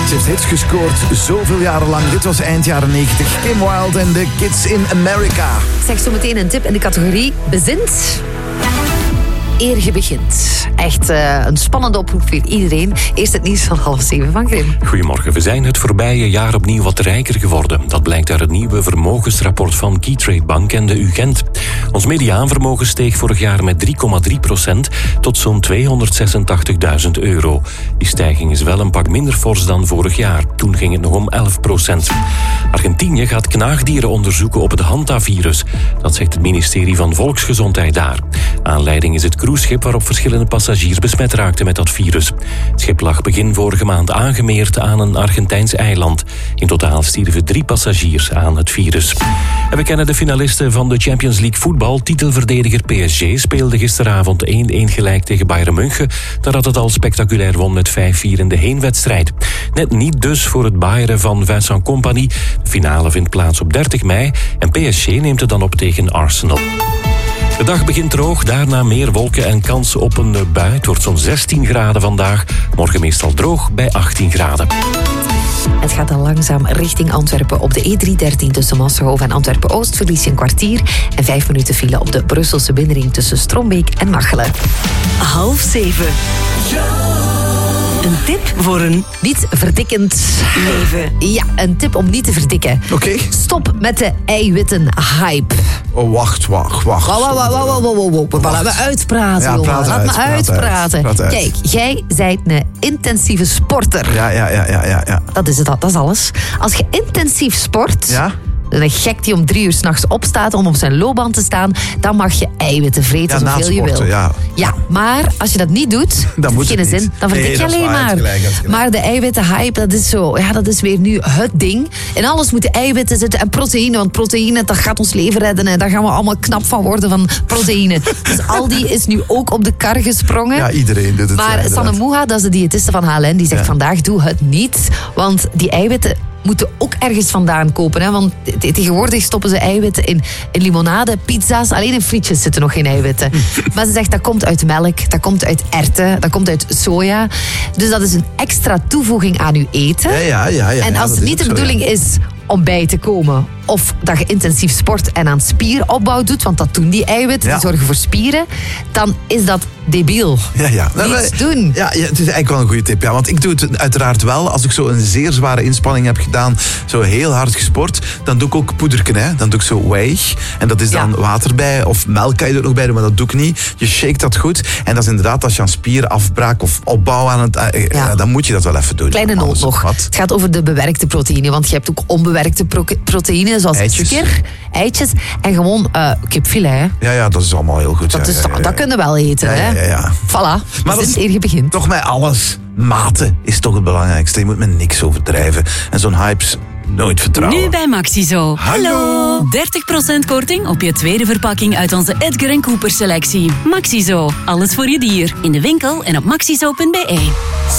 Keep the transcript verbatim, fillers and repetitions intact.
Ze heeft hits gescoord zoveel jaren lang. Dit was eind jaren negentig. Kim Wilde en de Kids in America. Zeg zo meteen een tip in de categorie bezint. Eer je begint. Echt uh, een spannende oproep voor iedereen. Eerst het nieuws van half zeven van Grim. Goedemorgen. We zijn het voorbije jaar opnieuw wat rijker geworden. Dat blijkt uit het nieuwe vermogensrapport van Keytrade Bank en de UGent. Ons mediaanvermogen steeg vorig jaar met drie komma drie procent tot zo'n tweehonderdzesentachtigduizend euro. Die stijging is wel een pak minder fors dan vorig jaar. Toen ging het nog om elf procent. Argentinië gaat knaagdieren onderzoeken op het Hanta-virus. Dat zegt het ministerie van Volksgezondheid daar. Aanleiding is het cruiseschip waarop verschillende passagiers besmet raakten met dat virus. Het schip lag begin vorige maand aangemeerd aan een Argentijns eiland. In totaal stierven drie passagiers aan het virus. En we kennen de finalisten van de Champions League voetbal. Titelverdediger P S G speelde gisteravond één-één gelijk tegen Bayern München, nadat het al spectaculair won met vijf vier in de heenwedstrijd. Net niet dus voor het Bayern van Vincent Kompany. De finale vindt plaats op dertig mei en P S G neemt het dan op tegen Arsenal. De dag begint droog, daarna meer wolken en kans op een bui. Het wordt zo'n zestien graden vandaag. Morgen meestal droog bij achttien graden. Het gaat dan langzaam richting Antwerpen. Op de E driehonderddertien tussen Massenhoven en Antwerpen-Oost verlies je een kwartier. En vijf minuten file op de Brusselse binnenring tussen Strombeek en Machelen. Half zeven. Een tip voor een niet verdikkend leven. Ja, een tip om niet te verdikken. Oké. Okay. Stop met de eiwitten-hype. Oh, wacht, wacht, wacht. Wow, wow, wow, wow, wow, wow, wow. Laat me uitpraten, ja, jongen. Laat uit, me uitpraten. Praat uit. Kijk, jij bent een intensieve sporter. Ja, ja, ja, ja, ja, ja. Dat is het, dat is alles. Als je intensief sport... Ja? Een gek die om drie uur 's nachts opstaat om op zijn loopband te staan, dan mag je eiwitten vreten ja, zoveel je wil. Ja. ja, maar als je dat niet doet, dan moet geen zin. Dan verdik nee, je alleen maar. Gelijk, gelijk. Maar de eiwittenhype, dat is zo, ja, dat is weer nu het ding. In alles moeten eiwitten zitten en proteïne, want proteïne, dat gaat ons leven redden en daar gaan we allemaal knap van worden van proteïne. Dus Aldi is nu ook op de kar gesprongen. Ja, iedereen doet het. Maar ja, Sanne Moeha, dat is de diëtiste van H L N, die zegt ja. vandaag doe het niet, want die eiwitten moeten ook ergens vandaan kopen. Hè? Want tegenwoordig stoppen ze eiwitten in, in limonade, pizza's. Alleen in frietjes zitten nog geen eiwitten. Maar ze zegt dat komt uit melk, dat komt uit erwten, dat komt uit soja. Dus dat is een extra toevoeging aan uw eten. Ja, ja, ja, ja, en als ja, het niet de bedoeling zo, ja. is om bij te komen, of dat je intensief sport en aan spieropbouw doet, want dat doen die eiwitten, ja. die zorgen voor spieren, dan is dat debiel. Ja, ja. Niets doen. Ja, ja, het is eigenlijk wel een goede tip. Ja, want ik doe het uiteraard wel. Als ik zo een zeer zware inspanning heb gedaan, zo heel hard gesport, dan doe ik ook poederken. Hè. Dan doe ik zo whey. En dat is dan ja. water bij. Of melk kan je er ook bij doen, maar dat doe ik niet. Je shake dat goed. En dat is inderdaad, als je aan spierafbraak of opbouw aan het... Uh, ja. dan moet je dat wel even doen. Kleine noot nog. Wat? Het gaat over de bewerkte proteïne. Want je hebt ook onbewerkte pro- proteïne, zoals eitjes. suiker, eitjes en gewoon uh, kipfilet. Ja, ja, dat is allemaal heel goed. Dat, ja, is, ja, ja, ja. dat kunnen we wel eten. Ja, hè? ja, ja. Voilà, maar dat is eer je begint. Toch met alles. Mate is toch het belangrijkste. Je moet met niks overdrijven. En zo'n hypes nooit vertrouwen. Nu bij Maxizo. Hallo. dertig procent korting op je tweede verpakking uit onze Edgar en Cooper selectie. Maxizo. Alles voor je dier. In de winkel en op maxizo punt be.